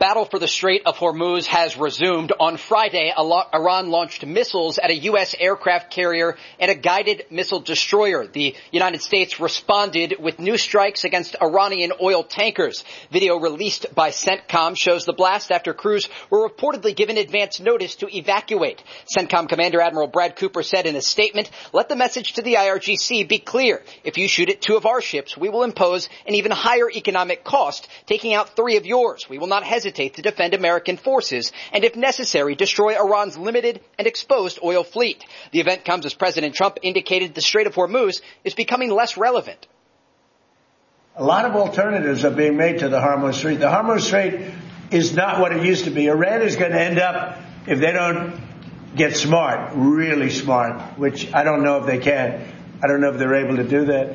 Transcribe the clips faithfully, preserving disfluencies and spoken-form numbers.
battle for the Strait of Hormuz has resumed. On Friday, Iran launched missiles at a U S aircraft carrier and a guided missile destroyer. The United States responded with new strikes against Iranian oil tankers. Video released by CENTCOM shows the blast after crews were reportedly given advance notice to evacuate. CENTCOM Commander Admiral Brad Cooper said in a statement, "Let the message to the I R G C be clear. If you shoot at two of our ships, we will impose an even higher economic cost, taking out three of yours. We will not hesitate to defend American forces and, if necessary, destroy Iran's limited and exposed oil fleet." The event comes as President Trump indicated the Strait of Hormuz is becoming less relevant. A lot of alternatives are being made to the Hormuz Strait. The Hormuz Strait is not what it used to be. Iran is going to end up, if they don't get smart, really smart, which I don't know if they can. I don't know if they're able to do that.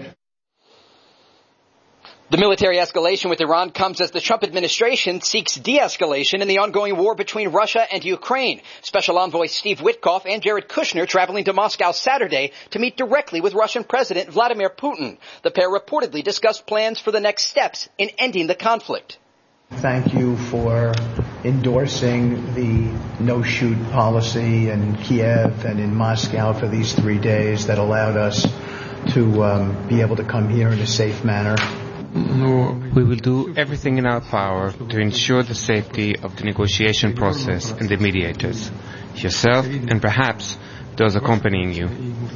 The military escalation with Iran comes as the Trump administration seeks de-escalation in the ongoing war between Russia and Ukraine. Special Envoy Steve Witkoff and Jared Kushner traveling to Moscow Saturday to meet directly with Russian President Vladimir Putin. The pair reportedly discussed plans for the next steps in ending the conflict. Thank you for endorsing the no-shoot policy in Kiev and in Moscow for these three days that allowed us to um, be able to come here in a safe manner. We will do everything in our power to ensure the safety of the negotiation process and the mediators, yourself and perhaps those accompanying you.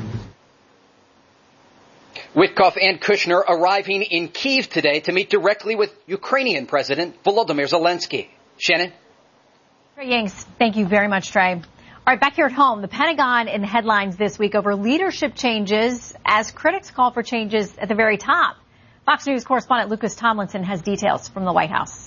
Witkoff and Kushner arriving in Kyiv today to meet directly with Ukrainian President Volodymyr Zelensky. Shannon? Trey Yingst, thank you very much, Trey. All right, back here at home, the Pentagon in headlines this week over leadership changes as critics call for changes at the very top. Fox News correspondent Lucas Tomlinson has details from the White House.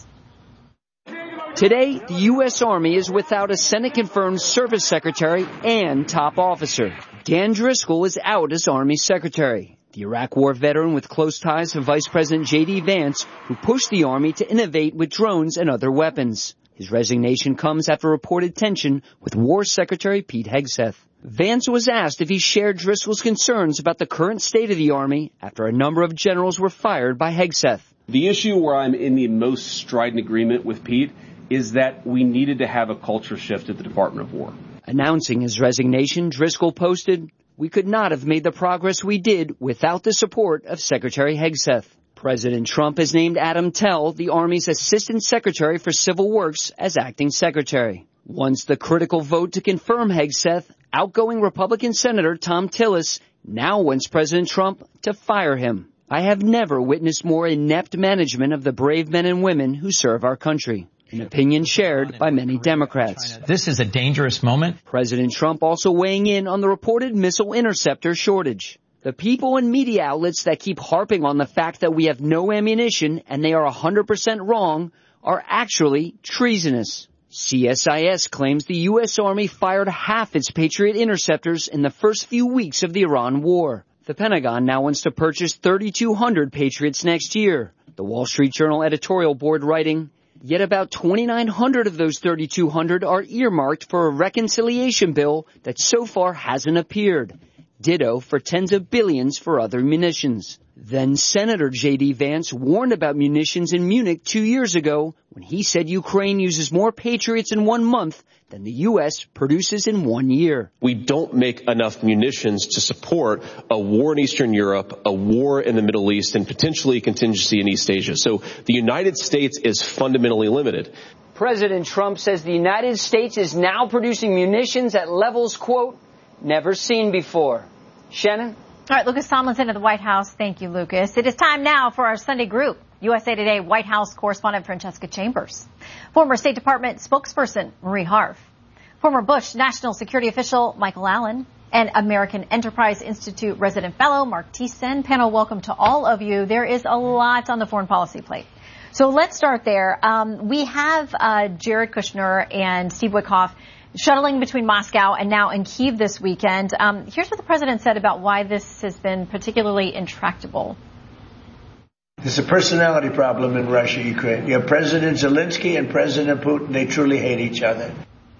Today, the U S. Army is without a Senate-confirmed service secretary and top officer. Dan Driscoll is out as Army secretary. The Iraq War veteran with close ties to Vice President J D. Vance, who pushed the Army to innovate with drones and other weapons. His resignation comes after reported tension with War Secretary Pete Hegseth. Vance was asked if he shared Driscoll's concerns about the current state of the Army after a number of generals were fired by Hegseth. The issue where I'm in the most strident agreement with Pete is that we needed to have a culture shift at the Department of War. Announcing his resignation, Driscoll posted, "We could not have made the progress we did without the support of Secretary Hegseth." President Trump has named Adam Tell, the Army's Assistant Secretary for Civil Works, as acting secretary. Once the critical vote to confirm Hegseth, outgoing Republican Senator Tom Tillis now wants President Trump to fire him. "I have never witnessed more inept management of the brave men and women who serve our country." An opinion shared by many Democrats. This is a dangerous moment. President Trump also weighing in on the reported missile interceptor shortage. The people and media outlets that keep harping on the fact that we have no ammunition and they are one hundred percent wrong are actually treasonous. C S I S claims the U S. Army fired half its Patriot interceptors in the first few weeks of the Iran war. The Pentagon now wants to purchase thirty-two hundred Patriots next year. The Wall Street Journal editorial board writing, "Yet about twenty-nine hundred of those thirty-two hundred are earmarked for a reconciliation bill that so far hasn't appeared. Ditto for tens of billions for other munitions." Then Senator J D. Vance warned about munitions in Munich two years ago when he said Ukraine uses more Patriots in one month than the U S produces in one year. We don't make enough munitions to support a war in Eastern Europe, a war in the Middle East, and potentially a contingency in East Asia. So the United States is fundamentally limited. President Trump says the United States is now producing munitions at levels, quote, never seen before. Shannon? All right, Lucas Tomlinson at the White House. Thank you, Lucas. It is time now for our Sunday group. U S A Today White House correspondent Francesca Chambers. Former State Department spokesperson Marie Harf. Former Bush National Security Official Michael Allen. And American Enterprise Institute resident fellow Mark Thiessen. Panel, welcome to all of you. There is a lot on the foreign policy plate. So let's start there. Um, we have uh, Jared Kushner and Steve Witkoff shuttling between Moscow and now in Kyiv this weekend. Um, here's what the president said about why this has been particularly intractable. There's a personality problem in Russia, Ukraine. You have President Zelensky and President Putin. They truly hate each other.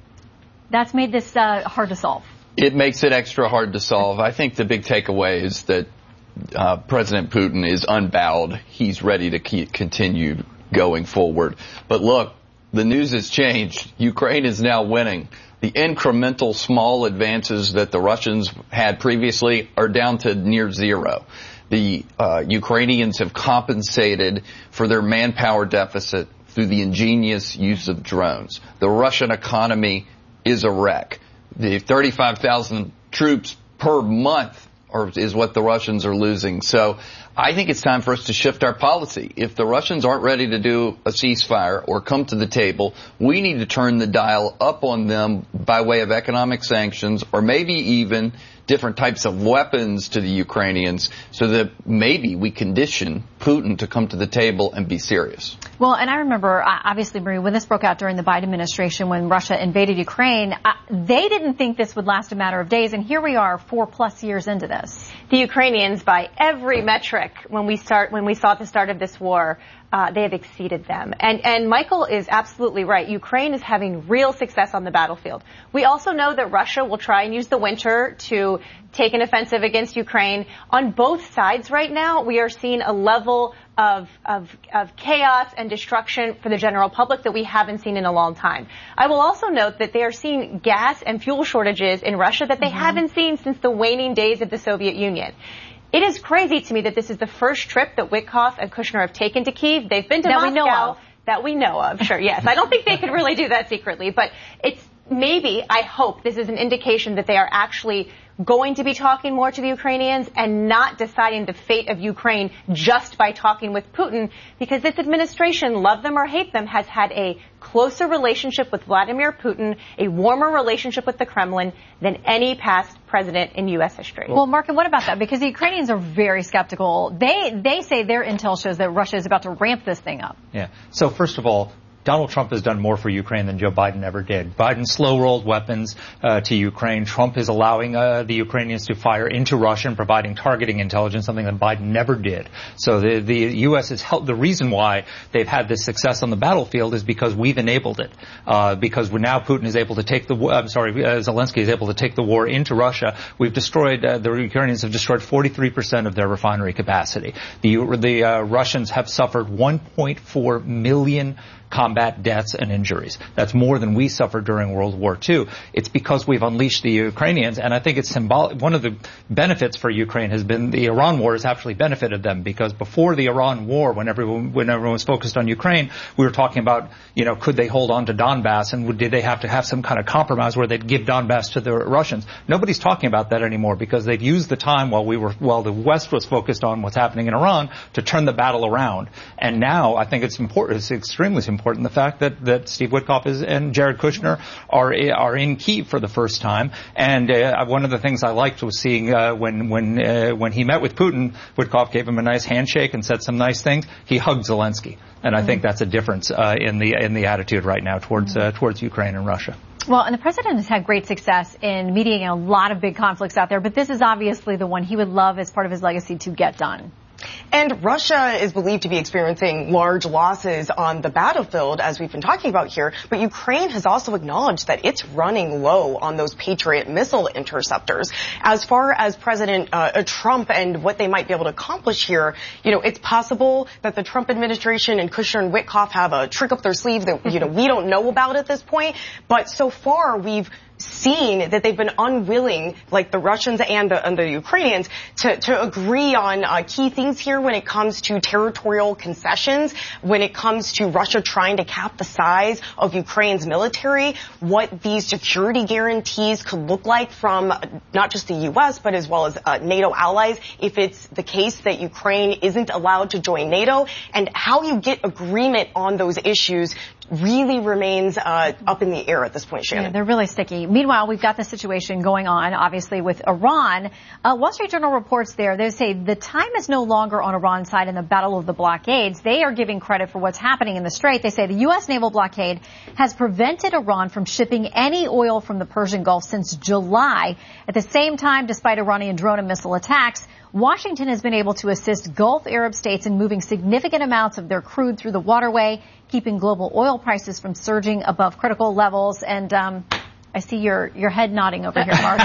That's made this uh, hard to solve. It makes it extra hard to solve. I think the big takeaway is that uh, President Putin is unbowed. He's ready to keep, continue going forward. But look, the news has changed. Ukraine is now winning. The incremental small advances that the Russians had previously are down to near zero. The uh, Ukrainians have compensated for their manpower deficit through the ingenious use of drones. The Russian economy is a wreck. The thirty-five thousand troops per month are, is what the Russians are losing. So I think it's time for us to shift our policy. If the Russians aren't ready to do a ceasefire or come to the table, we need to turn the dial up on them by way of economic sanctions or maybe even different types of weapons to the Ukrainians so that maybe we condition Putin to come to the table and be serious. Well, and I remember, obviously, Marie, when this broke out during the Biden administration, when Russia invaded Ukraine, they didn't think this would last a matter of days, and here we are four plus years into this. The Ukrainians, by every metric, when we start, when we saw at the start of this war, Uh, they have exceeded them. And, and Michael is absolutely right. Ukraine is having real success on the battlefield. We also know that Russia will try and use the winter to take an offensive against Ukraine. On both sides right now, we are seeing a level of, of, of chaos and destruction for the general public that we haven't seen in a long time. I will also note that they are seeing gas and fuel shortages in Russia that they mm-hmm. haven't seen since the waning days of the Soviet Union. It is crazy to me that this is the first trip that Witkoff and Kushner have taken to Kyiv. They've been to that Moscow. We know of. That we know of. Sure, yes. I don't think they could really do that secretly, but it's maybe, I hope, this is an indication that they are actually going to be talking more to the Ukrainians and not deciding the fate of Ukraine just by talking with Putin, because this administration, love them or hate them, has had a closer relationship with Vladimir Putin, a warmer relationship with the Kremlin than any past president in U S history. Well, Mark, and what about that? Because the Ukrainians are very skeptical. They they say their intel shows that Russia is about to ramp this thing up. Yeah. So first of all, Donald Trump has done more for Ukraine than Joe Biden ever did. Biden slow-rolled weapons uh, to Ukraine. Trump is allowing uh, the Ukrainians to fire into Russia and providing targeting intelligence, something that Biden never did. So the, the U S has helped. The reason why they've had this success on the battlefield is because we've enabled it. Uh, because we're now Putin is able to take the, I'm sorry, uh, Zelensky is able to take the war into Russia. We've destroyed, uh, the Ukrainians have destroyed forty-three percent of their refinery capacity. The, the uh, Russians have suffered one point four million combat deaths and injuries. That's more than we suffered during World War Two. It's because we've unleashed the Ukrainians, and I think it's symbolic. One of the benefits for Ukraine has been the Iran war has actually benefited them, because before the Iran war, when everyone, when everyone was focused on Ukraine, we were talking about, you know, could they hold on to Donbass, and did they have to have some kind of compromise where they'd give Donbass to the Russians? Nobody's talking about that anymore, because they've used the time while we were, while the West was focused on what's happening in Iran to turn the battle around. And now I think it's important, it's extremely important important the fact that, that Steve Witkoff is, and Jared Kushner are are in Kyiv for the first time. And uh, one of the things I liked was seeing uh, when when uh, when he met with Putin, Witkoff gave him a nice handshake and said some nice things. He hugged Zelensky, and I mm-hmm. think that's a difference uh, in the in the attitude right now towards mm-hmm. uh, towards Ukraine and Russia. Well, and the president has had great success in mediating a lot of big conflicts out there, but this is obviously the one he would love as part of his legacy to get done. And Russia is believed to be experiencing large losses on the battlefield, as we've been talking about here. But Ukraine has also acknowledged that it's running low on those Patriot missile interceptors. As far as President uh, Trump and what they might be able to accomplish here, you know, it's possible that the Trump administration and Kushner and Witkoff have a trick up their sleeve that, you know, we don't know about at this point. But so far, we've seen that they've been unwilling, like the Russians and the, and the Ukrainians, to, to agree on uh, key things here when it comes to territorial concessions, when it comes to Russia trying to cap the size of Ukraine's military, what these security guarantees could look like from not just the U S, but as well as uh, NATO allies, if it's the case that Ukraine isn't allowed to join NATO, and how you get agreement on those issues really remains uh, up in the air at this point, Shannon. Yeah, they're really sticky. Meanwhile, we've got the situation going on, obviously, with Iran. Uh, Wall Street Journal reports there, they say the time is no longer on Iran's side in the battle of the blockades. They are giving credit for what's happening in the Strait. They say the U S naval blockade has prevented Iran from shipping any oil from the Persian Gulf since July. At the same time, despite Iranian drone and missile attacks, Washington has been able to assist Gulf Arab states in moving significant amounts of their crude through the waterway, keeping global oil prices from surging above critical levels. And um, I see your, your head nodding over here, Mark.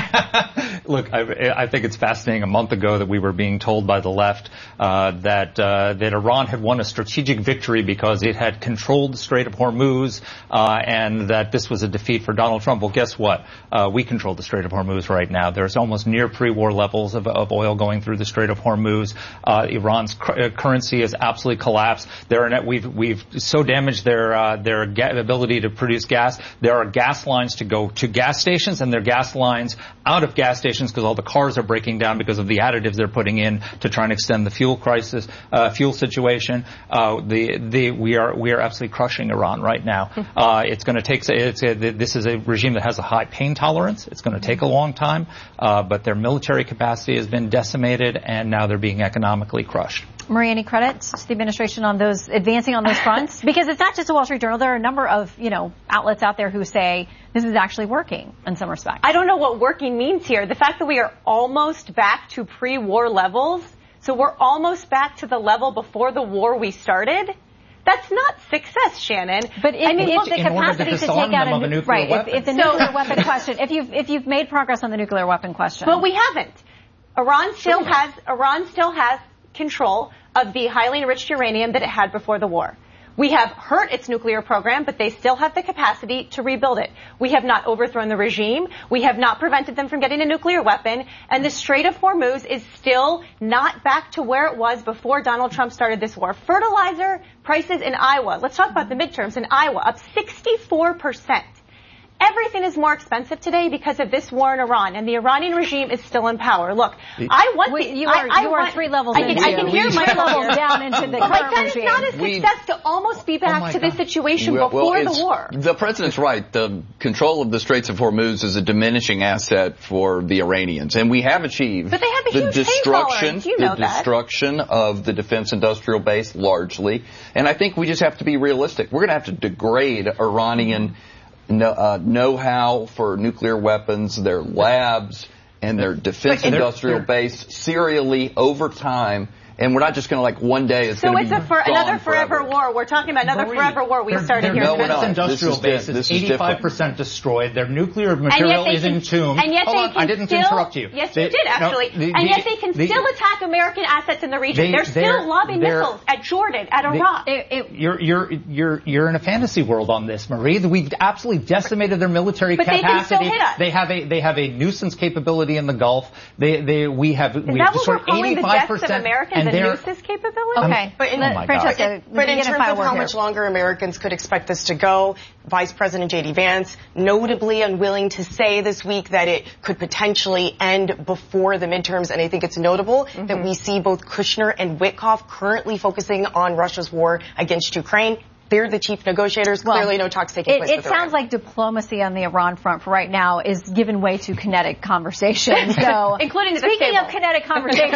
Look, I, I think it's fascinating. A month ago that we were being told by the left uh, that uh, that Iran had won a strategic victory because it had controlled the Strait of Hormuz, uh, and that this was a defeat for Donald Trump. Well, guess what? Uh, we control the Strait of Hormuz right now. There's almost near pre-war levels of, of oil going through the Strait of Hormuz. Uh, Iran's cr- currency has absolutely collapsed. There are, we've we've so damaged their uh, their ga- ability to produce gas. There are gas lines to go to gas stations, and there are gas lines out of gas stations because all the cars are breaking down because of the additives they're putting in to try and extend the fuel crisis, uh, fuel situation. Uh, the, the, we are, we are absolutely crushing Iran right now. Uh, it's going to take, it's a, this is a regime that has a high pain tolerance. It's going to take a long time, uh, but their military capacity has been decimated, and now they're being economically crushed. Marie, any credit to the administration on those, advancing on those fronts? Because it's not just the Wall Street Journal. There are a number of, you know, outlets out there who say this is actually working in some respects. I don't know what working means here. The fact that we are almost back to pre-war levels, so we're almost back to the level before the war we started, that's not success, Shannon. But if, I mean, if look, the capacity to, to take out a, a nuclear right, weapon. If, if the nuclear weapon question, if you've if you've made progress on the nuclear weapon question, but we haven't. Iran still has Iran still has control of the highly enriched uranium that it had before the war. We have hurt its nuclear program, but they still have the capacity to rebuild it. We have not overthrown the regime. We have not prevented them from getting a nuclear weapon. And the Strait of Hormuz is still not back to where it was before Donald Trump started this war. Fertilizer prices in Iowa, let's talk about the midterms in Iowa, up sixty-four percent. Everything is more expensive today because of this war in Iran, and the Iranian regime is still in power. Look, I want Wait, the, you are I, I you want, are three levels I can, into I can hear my levels down into the Like current that is regime. not a We- success to almost be back Oh to this situation Well, before well, the it's- war. The president's right. The control of the Straits of Hormuz is a diminishing asset for the Iranians, and we have achieved But they have a the huge pain destruction, tolerance. You know the that. destruction of the defense industrial base largely. And I think we just have to be realistic. We're going to have to degrade Iranian know, uh, know-how for nuclear weapons, their labs, and their defense But industrial they're- base serially over time. And we're not just going to like one day it's So going to it's be a for, gone another forever, forever. war. We're talking about another Marie, forever war we their- started their here. No, we're defense not. industrial This is base di- this is is eighty-five percent destroyed. Their nuclear material they is can- entombed. And yet Hold they on, can I didn't still, interrupt you. Yes, They- you did no, actually. the- and the- yet they can the- still attack American assets in the region. They- they're they're- still lobbing they're- missiles at Jordan, at Iraq. It- it- You're you're you're you're in a fantasy world on this, Marie. We've absolutely decimated their military But they capacity. can still hit us. They have a they have a nuisance capability in the Gulf. They they we have Is we've that what we're destroyed calling the eighty-five deaths of percent, Americans, and the they're nuisance capability? Okay, But in- let- Oh my Francesca, God. But in begin a terms final of word how here. much longer Americans could expect this to go, Vice President J D Vance notably unwilling to say this week that it could potentially end before the midterms. And I think it's notable Mm-hmm. that we see both Kushner and Witkoff currently focusing on Russia's war against Ukraine. They're the chief negotiators. Well, Clearly no talks taking It, place it with sounds Iran. like diplomacy on the Iran front for right now is giving way to kinetic conversation. So, Including at the speaking table. of kinetic conversation,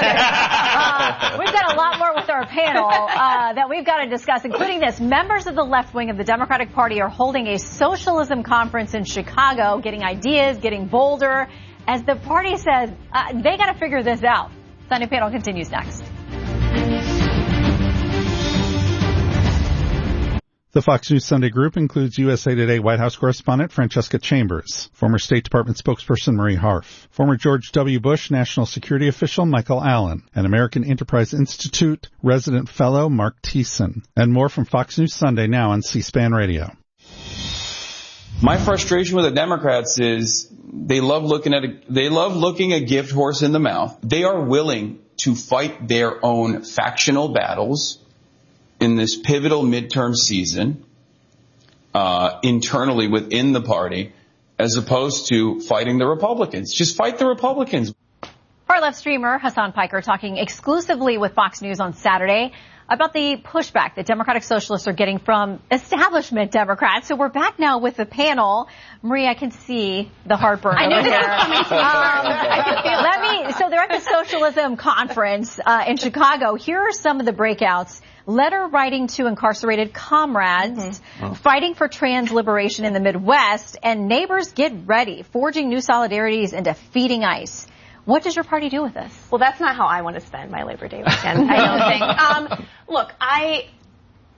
uh, we've got a lot more with our panel uh, that we've got to discuss, including this. Members of the left wing of the Democratic Party are holding a socialism conference in Chicago, getting ideas, getting bolder. As the party says, uh, they got to figure this out. Sunday panel continues next. The Fox News Sunday Group includes U S A Today White House correspondent Francesca Chambers, former State Department spokesperson Marie Harf, former George W. Bush national security official Michael Allen, and American Enterprise Institute resident fellow Mark Thiessen, and more from Fox News Sunday now on C-SPAN Radio. My frustration with the Democrats is they love looking at a, they love looking a gift horse in the mouth. They are willing to fight their own factional battles in this pivotal midterm season, uh, internally within the party, as opposed to fighting the Republicans. Just fight the Republicans. Our left streamer, Hassan Piker, talking exclusively with Fox News on Saturday about the pushback that Democratic Socialists are getting from establishment Democrats. So we're back now with the panel. Marie, I can see the heartburn I know over this here. is coming too soon. I can feel Let me, so they're at the Socialism Conference uh, in Chicago. Here are some of the breakouts. Letter writing to incarcerated comrades, mm-hmm. oh. fighting for trans liberation in the Midwest, and neighbors get ready, forging new solidarities and defeating ICE. What does your party do with this? Well, that's not how I want to spend my Labor Day weekend, I don't think. Um, look, I,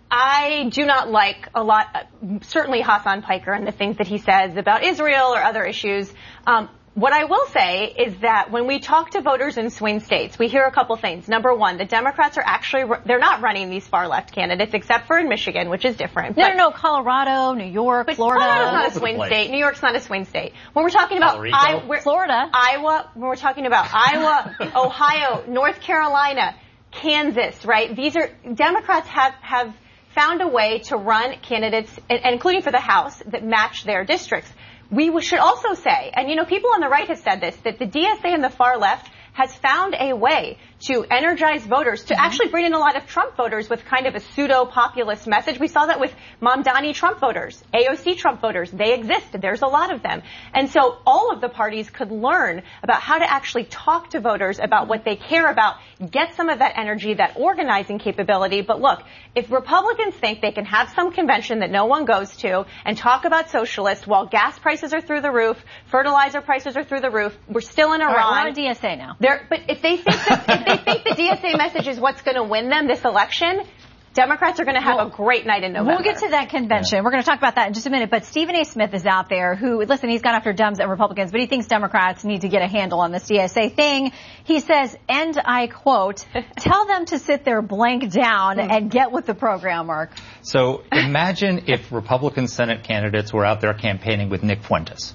I do not like a lot, uh, certainly Hassan Piker and the things that he says about Israel or other issues. Um, What I will say is that when we talk to voters in swing states, we hear a couple things. Number one, the Democrats are actually, they're not running these far left candidates except for in Michigan, which is different. No, but, no, no, Colorado, New York, but Florida. Colorado's not a swing state. New York's not a swing state. When we're talking about I, we're, Florida, Iowa, when we're talking about Iowa, Ohio, North Carolina, Kansas, right? These are, Democrats have, have found a way to run candidates, and, and including for the House, that match their districts. We should also say, and you know, people on the right have said this, that the D S A and the far left has found a way to energize voters, to mm-hmm. actually bring in a lot of Trump voters with kind of a pseudo-populist message. We saw that with Mamdani Trump voters, A O C Trump voters. They exist. There's a lot of them. And so all of the parties could learn about how to actually talk to voters about what they care about, get some of that energy, that organizing capability. But look, if Republicans think they can have some convention that no one goes to and talk about socialists while gas prices are through the roof, fertilizer prices are through the roof, we're still in Iran. All right, we're on D S A now. They're, but if they think that, if they think the D S A message is what's going to win them this election, Democrats are going to have well, a great night in November. We'll get to that convention. Yeah. We're going to talk about that in just a minute. But Stephen A. Smith is out there who, listen, he's gone after Dems and Republicans, but he thinks Democrats need to get a handle on this D S A thing. He says, and I quote, tell them to sit their blank down and get with the program, Mark. So imagine if Republican Senate candidates were out there campaigning with Nick Fuentes.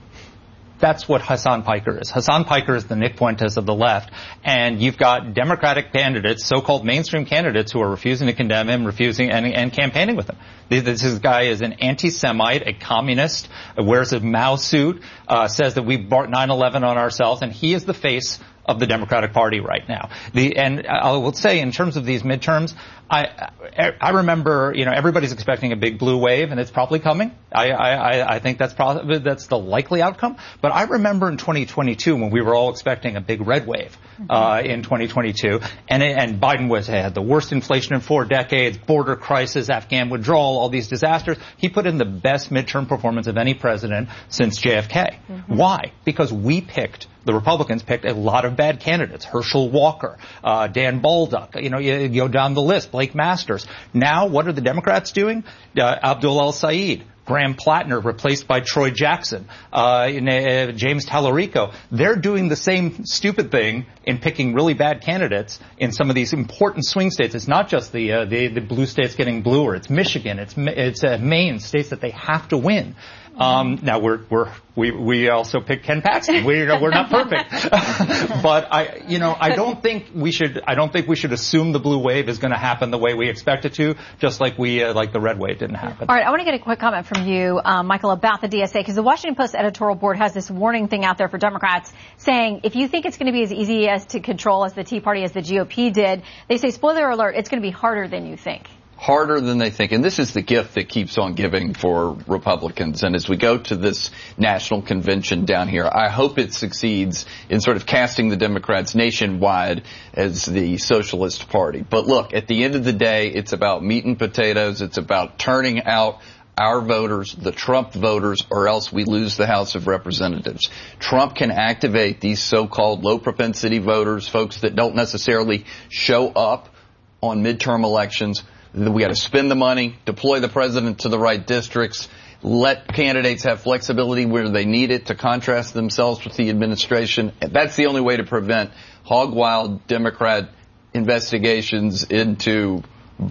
That's what Hassan Piker is. Hassan Piker is the Nick Fuentes of the left. And you've got Democratic candidates, so-called mainstream candidates, who are refusing to condemn him, refusing and, and campaigning with him. This, this guy is an anti-Semite, a communist, wears a Mao suit, uh, says that we brought nine eleven on ourselves, and he is the face of the Democratic Party right now. The, and I will say, in terms of these midterms, I, I remember, you know, everybody's expecting a big blue wave, and it's probably coming. I, I, I think that's probably, that's the likely outcome. But I remember in twenty twenty-two when we were all expecting a big red wave, uh, in twenty twenty-two, and, and Biden was, had the worst inflation in four decades, border crisis, Afghan withdrawal, all these disasters. He put in the best midterm performance of any president since J F K. Mm-hmm. Why? Because we picked The Republicans picked a lot of bad candidates. Herschel Walker, uh, Dan Baldock, you know, you, you go down the list, Blake Masters. Now, what are the Democrats doing? Uh, Abdul El-Sayed, Graham Plattner replaced by Troy Jackson, uh, in, uh, James Tallarico. They're doing the same stupid thing in picking really bad candidates in some of these important swing states. It's not just the, uh, the, the blue states getting bluer. It's Michigan. It's, it's uh, Maine, states that they have to win. Um, now we're, we're, we, we also picked Ken Paxton. We, we're not perfect. But I, you know, I don't think we should, I don't think we should assume the blue wave is going to happen the way we expect it to, just like we, uh, like the red wave didn't happen. All right. I want to get a quick comment from you, um, Michael, about the D S A, because the Washington Post editorial board has this warning thing out there for Democrats saying if you think it's going to be as easy as to control as the Tea Party, as the G O P did, they say, spoiler alert, it's going to be harder than you think. Harder than they think. And this is the gift that keeps on giving for Republicans. And as we go to this national convention down here, I hope it succeeds in sort of casting the Democrats nationwide as the Socialist Party. But look, at the end of the day, it's about meat and potatoes. It's about turning out our voters, the Trump voters, or else we lose the House of Representatives. Trump can activate these so-called low propensity voters, folks that don't necessarily show up on midterm elections. We got to spend the money, deploy the president to the right districts, let candidates have flexibility where they need it to contrast themselves with the administration. That's the only way to prevent hog-wild Democrat investigations into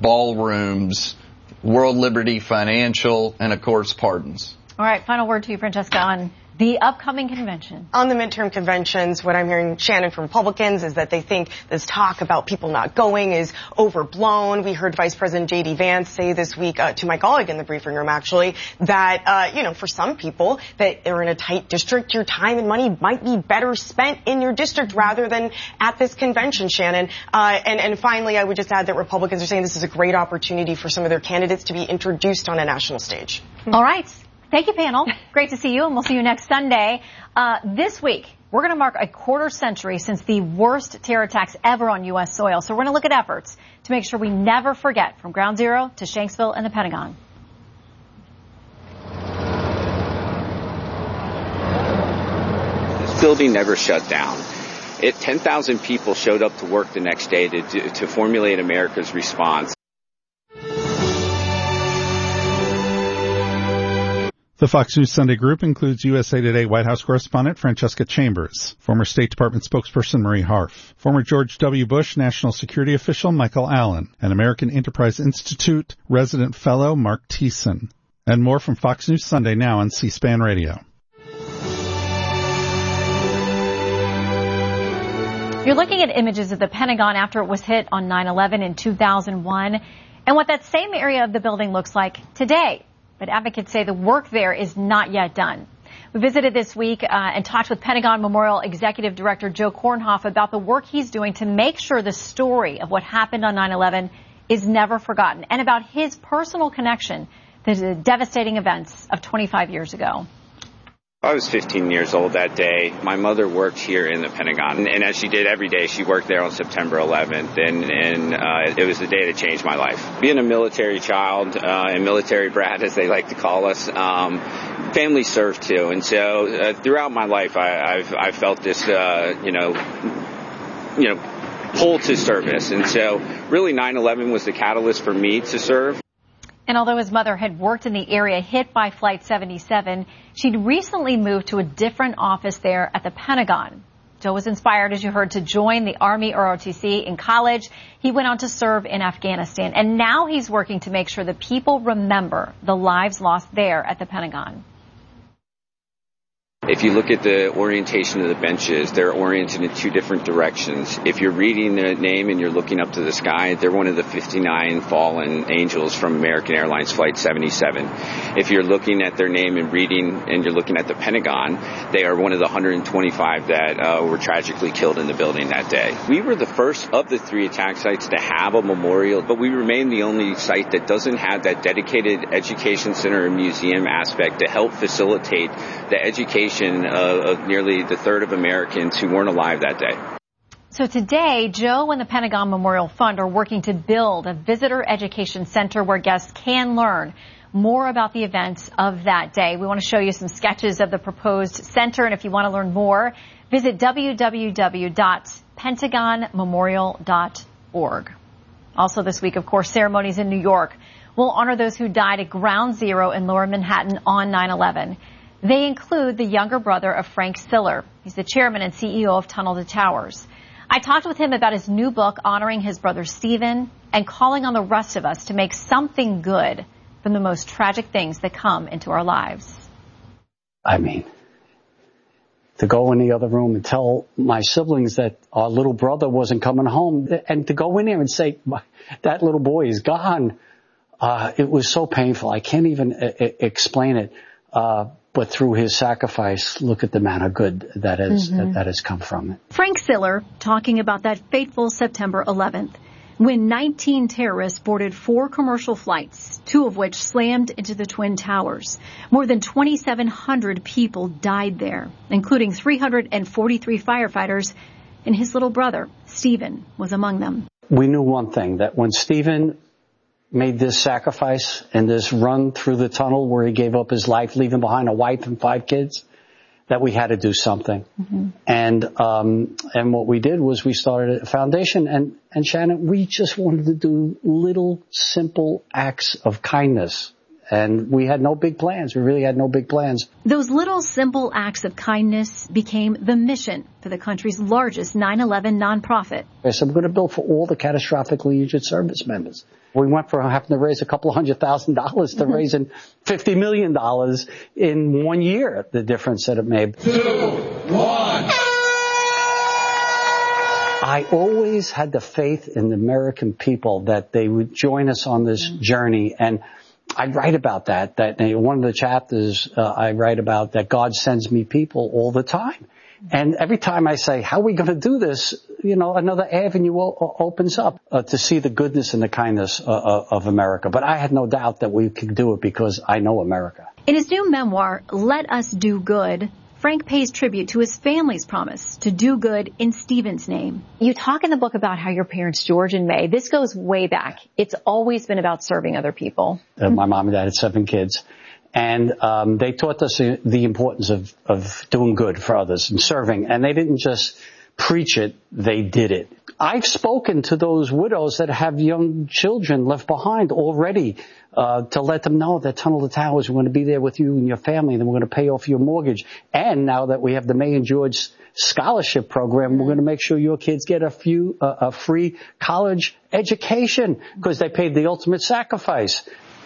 ballrooms, World Liberty Financial, and, of course, pardons. All right, final word to you, Francesca, on the upcoming convention. On the midterm conventions, what I'm hearing, Shannon, from Republicans is that they think this talk about people not going is overblown. We heard Vice President J D Vance say this week uh, to my colleague in the briefing room, actually, that, uh, you know, for some people that are in a tight district, your time and money might be better spent in your district rather than at this convention, Shannon. Uh, and, and finally, I would just add that Republicans are saying this is a great opportunity for some of their candidates to be introduced on a national stage. All right. Thank you, panel. Great to see you, and we'll see you next Sunday. Uh, this week, we're going to mark a quarter century since the worst terror attacks ever on U S soil. So we're going to look at efforts to make sure we never forget, from Ground Zero to Shanksville and the Pentagon. This building never shut down. It, ten thousand people showed up to work the next day to, to formulate America's response. The Fox News Sunday Group includes U S A Today White House correspondent Francesca Chambers, former State Department spokesperson Marie Harf, former George W. Bush national security official Michael Allen, and American Enterprise Institute resident fellow Mark Thiessen. And more from Fox News Sunday now on C-SPAN Radio. You're looking at images of the Pentagon after it was hit on nine eleven in two thousand one and what that same area of the building looks like today. But advocates say the work there is not yet done. We visited this week uh, and talked with Pentagon Memorial Executive Director Joe Kornhoff about the work he's doing to make sure the story of what happened on nine eleven is never forgotten, and about his personal connection to the devastating events of twenty-five years ago. I was fifteen years old that day. My mother worked here in the Pentagon, and as she did every day, she worked there on September eleventh, and, and uh, it was the day that changed my life. Being a military child, uh, and military brat, as they like to call us, um, family served too, and so uh, throughout my life, I, I've, I've felt this, uh, you know, you know, pull to service, and so really nine eleven was the catalyst for me to serve. And although his mother had worked in the area hit by Flight seventy-seven, she'd recently moved to a different office there at the Pentagon. Joe was inspired, as you heard, to join the Army R O T C in college. He went on to serve in Afghanistan, and now he's working to make sure that people remember the lives lost there at the Pentagon. If you look at the orientation of the benches, they're oriented in two different directions. If you're reading the name and you're looking up to the sky, they're one of the fifty-nine fallen angels from American Airlines Flight seventy-seven. If you're looking at their name and reading and you're looking at the Pentagon, they are one of the one hundred twenty-five that uh, were tragically killed in the building that day. We were the first of the three attack sites to have a memorial, but we remain the only site that doesn't have that dedicated education center and museum aspect to help facilitate the education Of, of nearly the third of Americans who weren't alive that day. So today, Joe and the Pentagon Memorial Fund are working to build a visitor education center where guests can learn more about the events of that day. We want to show you some sketches of the proposed center, and if you want to learn more, visit w w w dot pentagon memorial dot org. Also this week, of course, ceremonies in New York will honor those who died at Ground Zero in Lower Manhattan on nine eleven. They include the younger brother of Frank Siller. He's the chairman and C E O of Tunnel to Towers. I talked with him about his new book honoring his brother Stephen and calling on the rest of us to make something good from the most tragic things that come into our lives. I mean, to go in the other room and tell my siblings that our little brother wasn't coming home, and to go in there and say, that little boy is gone, uh, it was so painful. I can't even uh, explain it. Uh, But through his sacrifice, look at the amount of good that has, mm-hmm. that has come from it. Frank Siller talking about that fateful September eleventh, when nineteen terrorists boarded four commercial flights, two of which slammed into the Twin Towers. More than twenty-seven hundred people died there, including three hundred forty-three firefighters, and his little brother, Stephen, was among them. We knew one thing, that when Stephen made this sacrifice and this run through the tunnel where he gave up his life, leaving behind a wife and five kids, that we had to do something. Mm-hmm. And, um, and what we did was we started a foundation, and, and Shannon, we just wanted to do little simple acts of kindness. And we had no big plans. We really had no big plans. Those little simple acts of kindness became the mission for the country's largest nine eleven nonprofit. I said, we're going to build for all the catastrophically injured service members. We went from having to raise a couple of hundred thousand dollars to mm-hmm. raising fifty million dollars in one year, the difference that it made. Two, one. I always had the faith in the American people that they would join us on this mm-hmm. journey, and I write about that, that one of the chapters uh, I write about that God sends me people all the time. And every time I say, how are we going to do this? You know, another avenue o- opens up uh, to see the goodness and the kindness uh, of America. But I had no doubt that we could do it because I know America. In his new memoir, Let Us Do Good, Frank pays tribute to his family's promise to do good in Stephen's name. You talk in the book about how your parents, George and May, this goes way back. It's always been about serving other people. Uh, my mom and dad had seven kids. And um, they taught us the importance of, of doing good for others and serving. And they didn't just preach it, they did it. I've spoken to those widows that have young children left behind already uh, to let them know that Tunnel to Towers, we're going to be there with you and your family, and then we're going to pay off your mortgage. And now that we have the May and George scholarship program, we're going to make sure your kids get a few uh, a free college education because they paid the ultimate sacrifice.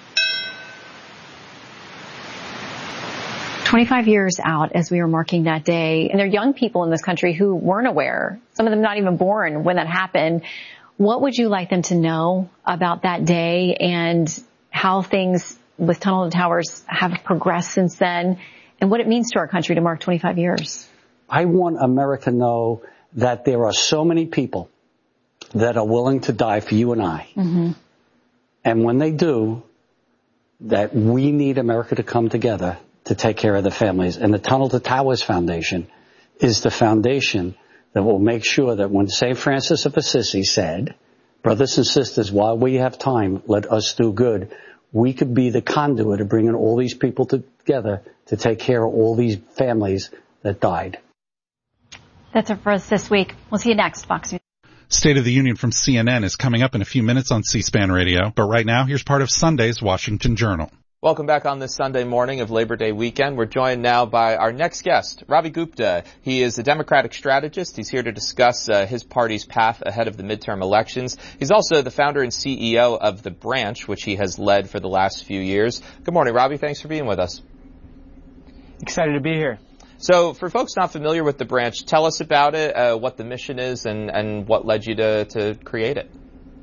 twenty-five years out as we were marking that day, and there are young people in this country who weren't aware, some of them not even born when that happened. What would you like them to know about that day and how things with Tunnel to Towers have progressed since then and what it means to our country to mark twenty-five years? I want America to know that there are so many people that are willing to die for you and I. Mm-hmm. And when they do, that we need America to come together to take care of the families. And the Tunnel to Towers Foundation is the foundation that will make sure that when Saint Francis of Assisi said, brothers and sisters, while we have time, let us do good, we could be the conduit of bringing all these people together to take care of all these families that died. That's it for us this week. We'll see you next, Fox News. State of the Union from C N N is coming up in a few minutes on C-SPAN Radio. But right now, here's part of Sunday's Washington Journal. Welcome back on this Sunday morning of Labor Day weekend. We're joined now by our next guest, Ravi Gupta. He is a Democratic strategist. He's here to discuss uh, his party's path ahead of the midterm elections. He's also the founder and C E O of The Branch, which he has led for the last few years. Good morning, Ravi. Thanks for being with us. Excited to be here. So for folks not familiar with The Branch, tell us about it, uh, what the mission is, and, and what led you to, to create it.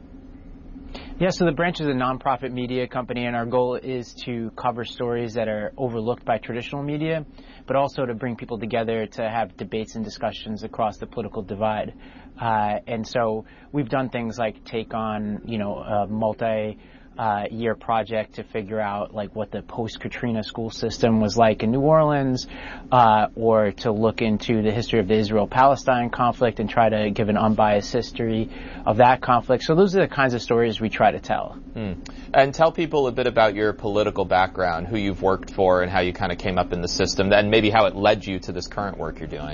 Yeah, so The Branch is a nonprofit media company, and our goal is to cover stories that are overlooked by traditional media, but also to bring people together to have debates and discussions across the political divide. Uh, and so we've done things like take on, you know, a multi Uh, year project to figure out like what the post-Katrina school system was like in New Orleans, uh, or to look into the history of the Israel-Palestine conflict and try to give an unbiased history of that conflict. So those are the kinds of stories we try to tell. Hmm. And tell people a bit about your political background, who you've worked for and how you kind of came up in the system, and maybe how it led you to this current work you're doing.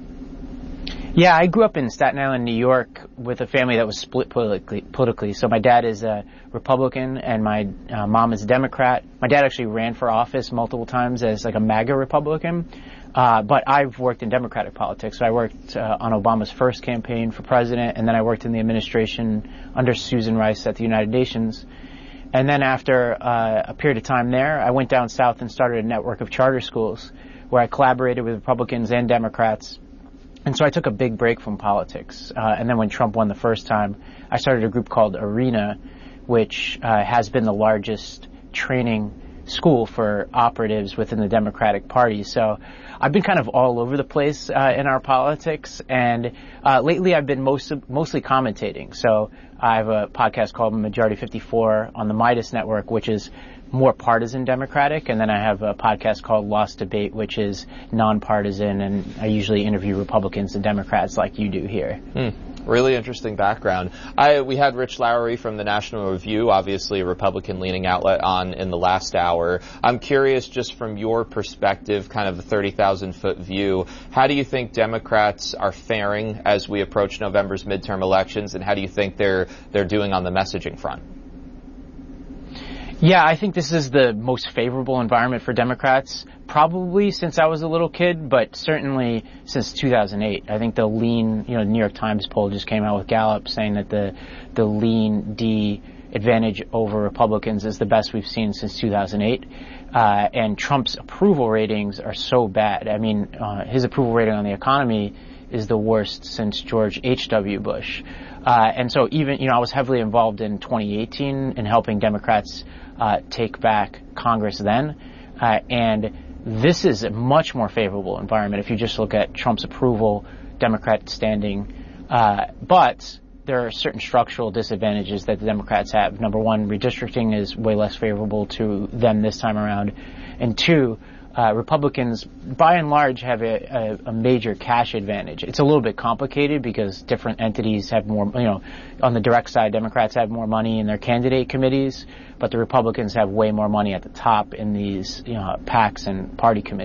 Yeah, I grew up in Staten Island, New York, with a family that was split politically. politically. So my dad is a Republican and my uh, mom is a Democrat. My dad actually ran for office multiple times as like a MAGA Republican. Uh, but I've worked in Democratic politics. So I worked uh, on Obama's first campaign for president, and then I worked in the administration under Susan Rice at the United Nations. And then after uh, a period of time there, I went down south and started a network of charter schools where I collaborated with Republicans and Democrats. And so I took a big break from politics. Uh, and then when Trump won the first time, I started a group called ARENA, which uh, has been the largest training school for operatives within the Democratic Party. So I've been kind of all over the place uh, in our politics. And uh, lately I've been most, mostly commentating. So I have a podcast called Majority fifty-four on the Midas Network, which is more partisan Democratic, and then I have a podcast called Lost Debate, which is nonpartisan, and I usually interview Republicans and Democrats like you do here. Hmm. Really interesting background. I, we had Rich Lowry from the National Review, obviously a Republican-leaning outlet, on in the last hour. I'm curious, just from your perspective, kind of the thirty thousand foot view, how do you think Democrats are faring as we approach November's midterm elections, and how do you think they're they're doing on the messaging front? Yeah, I think this is the most favorable environment for Democrats, probably since I was a little kid, but certainly since two thousand eight. I think the lean, you know, New York Times poll just came out with Gallup saying that the the lean D advantage over Republicans is the best we've seen since two thousand eight. Uh, and Trump's approval ratings are so bad. I mean, uh, his approval rating on the economy is the worst since George H W Bush. Uh, and so even, you know, I was heavily involved in twenty eighteen in helping Democrats uh, take back Congress then. Uh, and this is a much more favorable environment if you just look at Trump's approval, Democrat standing. Uh, but there are certain structural disadvantages that the Democrats have. Number one, redistricting is way less favorable to them this time around. And two, Uh, Republicans, by and large, have a, a, a major cash advantage. It's a little bit complicated because different entities have more, you know, on the direct side, Democrats have more money in their candidate committees, but the Republicans have way more money at the top in these, you know, PACs and party committees.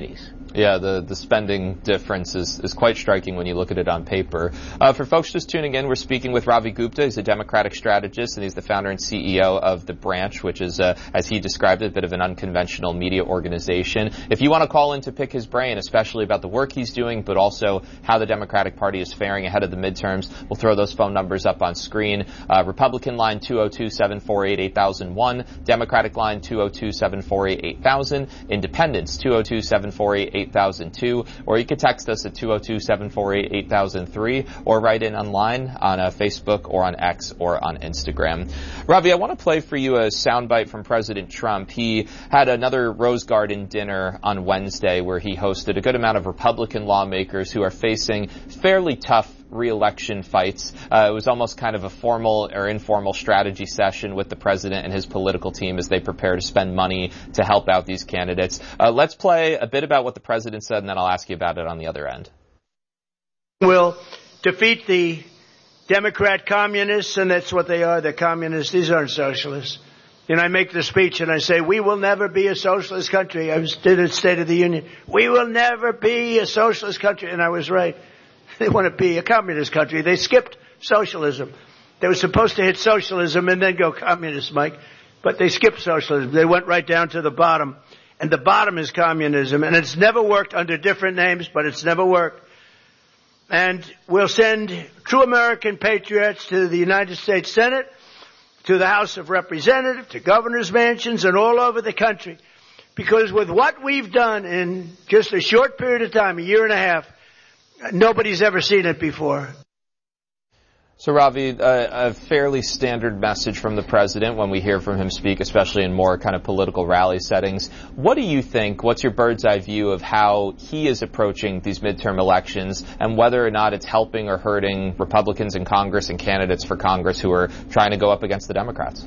Yeah, the, the spending difference is, is quite striking when you look at it on paper. Uh, for folks just tuning in, we're speaking with Ravi Gupta. He's a Democratic strategist, and he's the founder and C E O of The Branch, which is, uh, as he described it, a bit of an unconventional media organization. If you want to call in to pick his brain, especially about the work he's doing, but also how the Democratic Party is faring ahead of the midterms, we'll throw those phone numbers up on screen. Uh, Republican line two oh two, seven four eight, eight thousand one, Democratic line two oh two, seven four eight, eight thousand, Independents two oh two, seven four eight, eight thousand two, or you can text us at two oh two, seven four eight, eight thousand three, or write in online on uh, Facebook or on X or on Instagram. Ravi, I want to play for you a soundbite from President Trump. He had another Rose Garden dinner on Wednesday where he hosted a good amount of Republican lawmakers who are facing fairly tough re-election fights. Uh, it was almost kind of a formal or informal strategy session with the president and his political team as they prepare to spend money to help out these candidates. Uh, let's play a bit about what the president said, and then I'll ask you about it on the other end. We'll defeat the Democrat communists, and that's what they are. They're communists. These aren't socialists. And I make the speech and I say, we will never be a socialist country. I was, did a State of the Union. We will never be a socialist country. And I was right. They want to be a communist country. They skipped socialism. They were supposed to hit socialism and then go communist, Mike. But they skipped socialism. They went right down to the bottom. And the bottom is communism. And it's never worked under different names, but it's never worked. And we'll send true American patriots to the United States Senate, to the House of Representatives, to governors' mansions, and all over the country. Because with what we've done in just a short period of time, a year and a half, nobody's ever seen it before. So, Ravi, uh, a fairly standard message from the president when we hear from him speak, especially in more kind of political rally settings. What do you think, what's your bird's eye view of how he is approaching these midterm elections and whether or not it's helping or hurting Republicans in Congress and candidates for Congress who are trying to go up against the Democrats?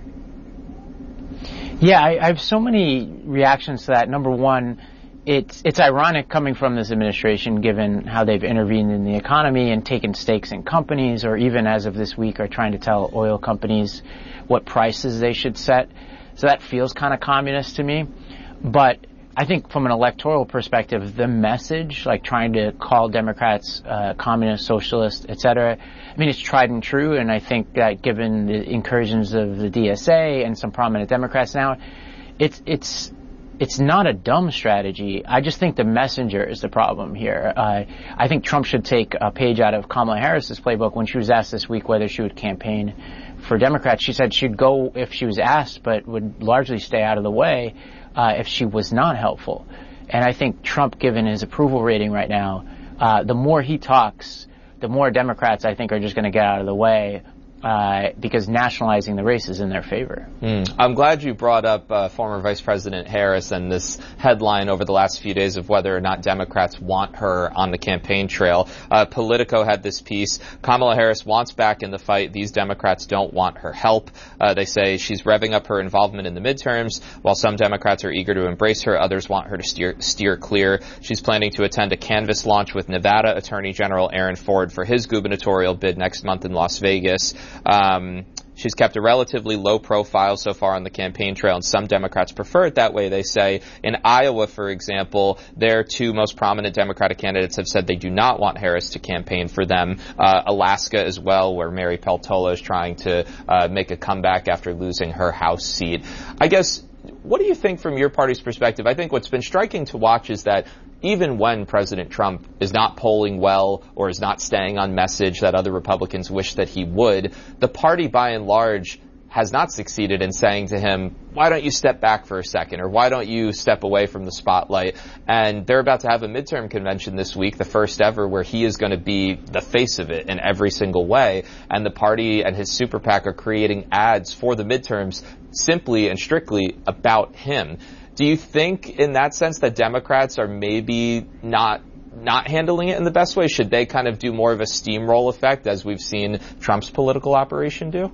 Yeah, I, I have so many reactions to that. Number one, It's it's ironic coming from this administration, given how they've intervened in the economy and taken stakes in companies, or even as of this week are trying to tell oil companies what prices they should set. So that feels kind of communist to me. But I think from an electoral perspective, the message, like trying to call Democrats uh, communist, socialist, et cetera, I mean, it's tried and true. And I think that given the incursions of the D S A and some prominent Democrats now, it's it's It's not a dumb strategy. I just think the messenger is the problem here. Uh, I think Trump should take a page out of Kamala Harris's playbook. When she was asked this week whether she would campaign for Democrats, she said she'd go if she was asked, but would largely stay out of the way uh, if she was not helpful. And I think Trump, given his approval rating right now, uh, the more he talks, the more Democrats, I think, are just going to get out of the way. Uh, because nationalizing the race is in their favor. Mm. I'm glad you brought up uh, former Vice President Harris and this headline over the last few days of whether or not Democrats want her on the campaign trail. Uh, Politico had this piece. Kamala Harris wants back in the fight. These Democrats don't want her help. Uh, they say she's revving up her involvement in the midterms. While some Democrats are eager to embrace her, others want her to steer, steer clear. She's planning to attend a canvass launch with Nevada Attorney General Aaron Ford for his gubernatorial bid next month in Las Vegas. Um, she's kept a relatively low profile so far on the campaign trail, and some Democrats prefer it that way, they say. In Iowa, for example, their two most prominent Democratic candidates have said they do not want Harris to campaign for them. Uh, Alaska as well, where Mary Peltola is trying to uh, make a comeback after losing her House seat. I guess, what do you think from your party's perspective? I think what's been striking to watch is that even when President Trump is not polling well or is not staying on message that other Republicans wish that he would, the party by and large has not succeeded in saying to him, why don't you step back for a second, or why don't you step away from the spotlight? And they're about to have a midterm convention this week, the first ever, where he is going to be the face of it in every single way. And the party and his super PAC are creating ads for the midterms simply and strictly about him. Do you think in that sense that Democrats are maybe not not handling it in the best way? Should they kind of do more of a steamroll effect as we've seen Trump's political operation do?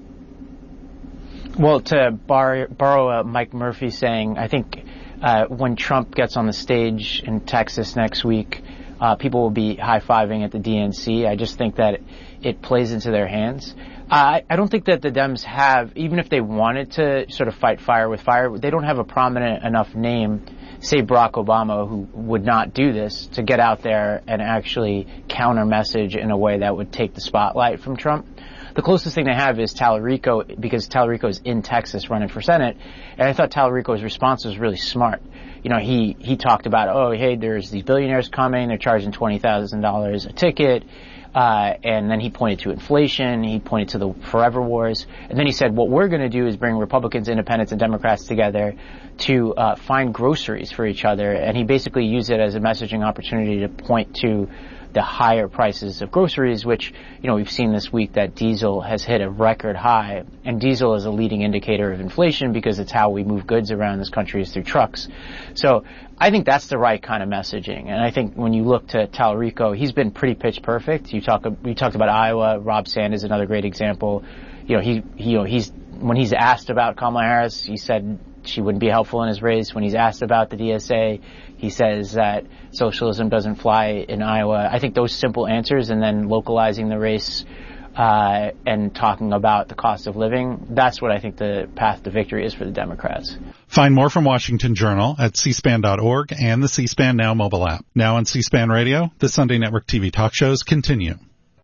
Well, to bar, borrow uh, Mike Murphy saying, I think uh, when Trump gets on the stage in Texas next week, uh, people will be high-fiving at the D N C. I just think that it, it plays into their hands. Uh, I don't think that the Dems have, even if they wanted to sort of fight fire with fire, they don't have a prominent enough name, say Barack Obama, who would not do this, to get out there and actually counter message in a way that would take the spotlight from Trump. The closest thing they have is Tallarico, because Tallarico is in Texas running for Senate, and I thought Tallarico's response was really smart. You know, he, he talked about, oh, hey, there's these billionaires coming, they're charging twenty thousand dollars a ticket. Uh, and then he pointed to inflation, he pointed to the forever wars, and then he said what we're going to do is bring Republicans, Independents, and Democrats together to uh, find groceries for each other, and he basically used it as a messaging opportunity to point to the higher prices of groceries, which, you know, we've seen this week that diesel has hit a record high, and diesel is a leading indicator of inflation because it's how we move goods around this country is through trucks. So I think that's the right kind of messaging, and I think when you look to Tallarico, he's been pretty pitch perfect. You talk, we talked about Iowa. Rob Sanders, another great example. You know, he, he, you know, he's when he's asked about Kamala Harris, he said she wouldn't be helpful in his race. When he's asked about the D S A, he says that socialism doesn't fly in Iowa. I think those simple answers, and then localizing the race uh, and talking about the cost of living, that's what I think the path to victory is for the Democrats. Find more from Washington Journal at c span dot org and the C-SPAN Now mobile app. Now on C-SPAN Radio, the Sunday Network T V talk shows continue.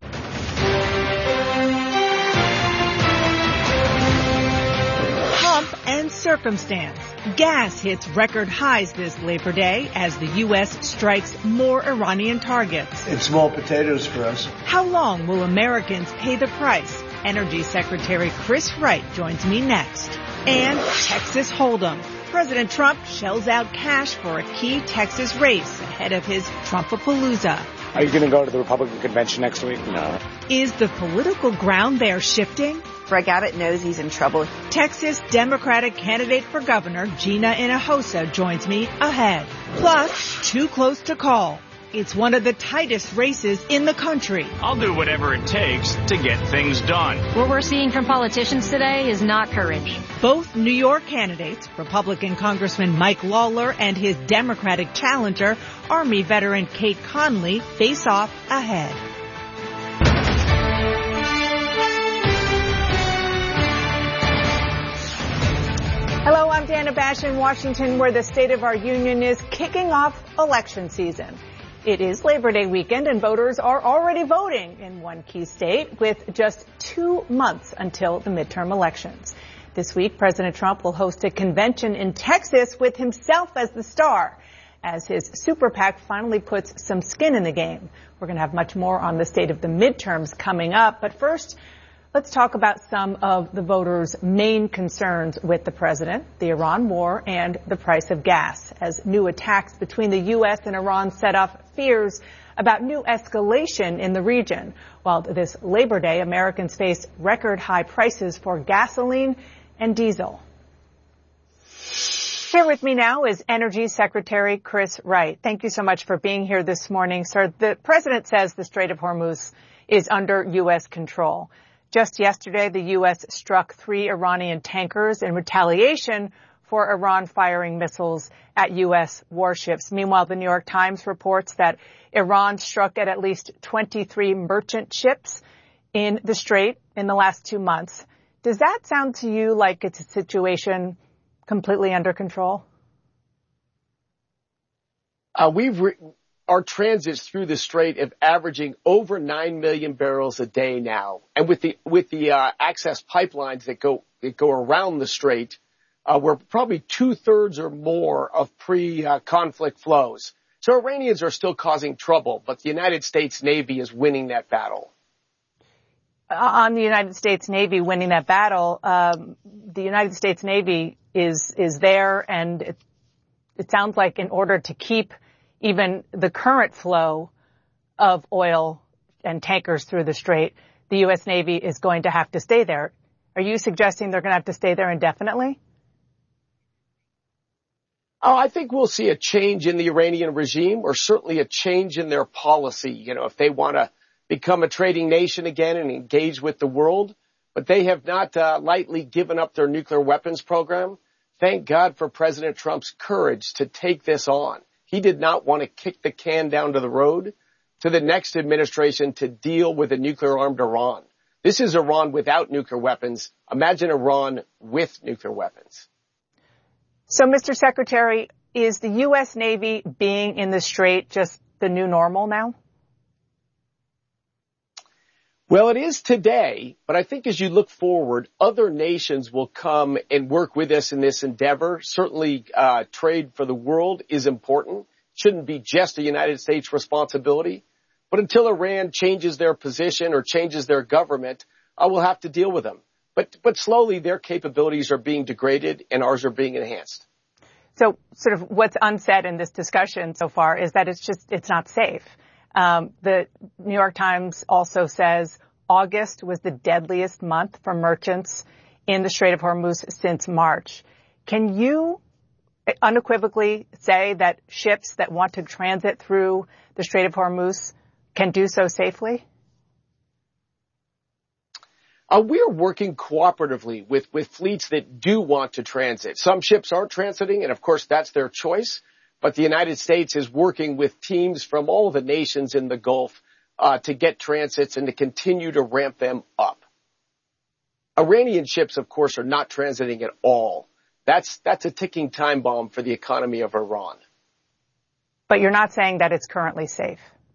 Circumstance. Gas hits record highs this Labor Day as the U S strikes more Iranian targets. It's small potatoes for us. How long will Americans pay the price? Energy Secretary Chris Wright joins me next. And Texas Hold'em. President Trump shells out cash for a key Texas race ahead of his Trumpapalooza. Are you going to go to the Republican convention next week? No. Is the political ground there shifting? Greg Abbott knows he's in trouble. Texas Democratic candidate for governor Gina Hinojosa joins me ahead. Plus, too close to call. It's one of the tightest races in the country. I'll do whatever it takes to get things done. What we're seeing from politicians today is not courage. Both New York candidates, Republican Congressman Mike Lawler and his Democratic challenger, Army veteran Kate Conley, face off ahead. Hello, I'm Dana Bash in Washington, where the State of Our Union is kicking off election season. It is Labor Day weekend, and voters are already voting in one key state with just two months until the midterm elections. This week, President Trump will host a convention in Texas with himself as the star, as his super PAC finally puts some skin in the game. We're going to have much more on the state of the midterms coming up, but first, let's talk about some of the voters' main concerns with the president, the Iran war, and the price of gas, as new attacks between the U S and Iran set off fears about new escalation in the region. While this Labor Day, Americans face record high prices for gasoline and diesel. Here with me now is Energy Secretary Chris Wright. Thank you so much for being here this morning, sir. The president says the Strait of Hormuz is under U S control. Just yesterday, the U S struck three Iranian tankers in retaliation for Iran firing missiles at U S warships. Meanwhile, the New York Times reports that Iran struck at at least twenty-three merchant ships in the Strait in the last two months. Does that sound to you like it's a situation completely under control? Uh, we've re- our transits through the Strait of averaging over nine million barrels a day now, and with the with the uh, access pipelines that go that go around the Strait, uh, we're probably two thirds or more of pre-conflict uh, flows. So Iranians are still causing trouble, but the United States Navy is winning that battle. On the United States Navy winning that battle, um, the United States Navy is is there, and it, it sounds like in order to keep even the current flow of oil and tankers through the Strait, the U S Navy is going to have to stay there. Are you suggesting they're going to have to stay there indefinitely? Oh, I think we'll see a change in the Iranian regime, or certainly a change in their policy. You know, if they want to become a trading nation again and engage with the world, but they have not uh, lightly given up their nuclear weapons program. Thank God for President Trump's courage to take this on. He did not want to kick the can down to the road to the next administration to deal with a nuclear-armed Iran. This is Iran without nuclear weapons. Imagine Iran with nuclear weapons. So, Mister Secretary, is the U S. Navy being in the Strait just the new normal now? Well, it is today, but I think as you look forward, other nations will come and work with us in this endeavor. Certainly, uh, trade for the world is important. Shouldn't be just a United States responsibility. But until Iran changes their position or changes their government, I will have to deal with them. But, but slowly their capabilities are being degraded and ours are being enhanced. So sort of what's unsaid in this discussion so far is that it's just, it's not safe. Um, the New York Times also says August was the deadliest month for merchants in the Strait of Hormuz since March. Can you unequivocally say that ships that want to transit through the Strait of Hormuz can do so safely? Uh, we are working cooperatively with, with fleets that do want to transit. Some ships aren't transiting, and of course that's their choice. But the United States is working with teams from all the nations in the Gulf uh, to get transits and to continue to ramp them up. Iranian ships, of course, are not transiting at all. That's that's a ticking time bomb for the economy of Iran. But you're not saying that it's currently safe.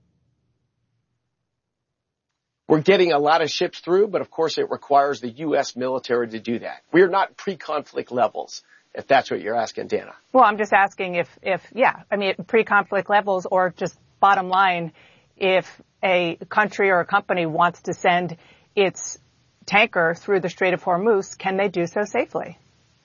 We're getting a lot of ships through, but of course it requires the U S military to do that. We are not pre-conflict levels, if that's what you're asking, Dana. Well, I'm just asking if, if yeah, I mean, pre-conflict levels or just bottom line, if a country or a company wants to send its tanker through the Strait of Hormuz, can they do so safely?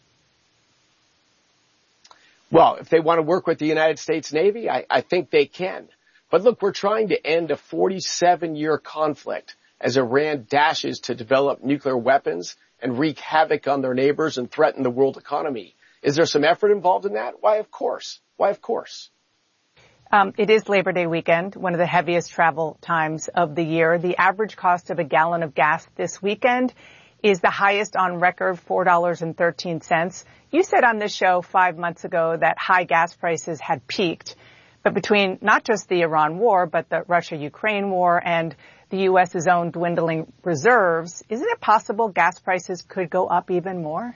Well, if they want to work with the United States Navy, I, I think they can. But look, we're trying to end a forty-seven year conflict as Iran dashes to develop nuclear weapons and wreak havoc on their neighbors and threaten the world economy. Is there some effort involved in that? Why, of course. Why, of course. Um, it is Labor Day weekend, one of the heaviest travel times of the year. The average cost of a gallon of gas this weekend is the highest on record, four dollars and thirteen cents. You said on this show five months ago that high gas prices had peaked. But between not just the Iran war, but the Russia-Ukraine war and the U S's own dwindling reserves, isn't it possible gas prices could go up even more?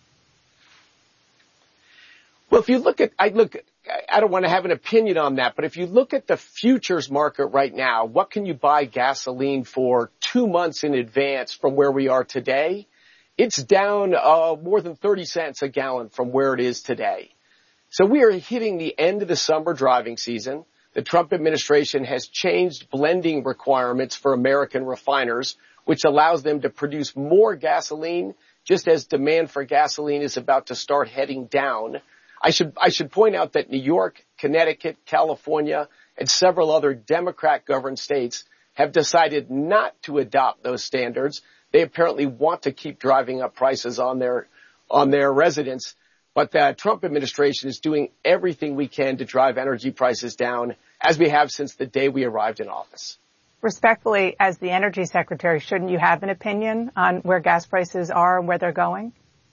Well, if you look at, I look, I don't want to have an opinion on that, but if you look at the futures market right now, what can you buy gasoline for two months in advance from where we are today? It's down uh, more than thirty cents a gallon from where it is today. So we are hitting the end of the summer driving season. The Trump administration has changed blending requirements for American refiners, which allows them to produce more gasoline just as demand for gasoline is about to start heading down. I should, I should point out that New York, Connecticut, California, and several other Democrat-governed states have decided not to adopt those standards. They apparently want to keep driving up prices on their, on their residents. But the Trump administration is doing everything we can to drive energy prices down, as we have since the day we arrived in office. Respectfully, as the energy secretary, shouldn't you have an opinion on where gas prices are and where they're going?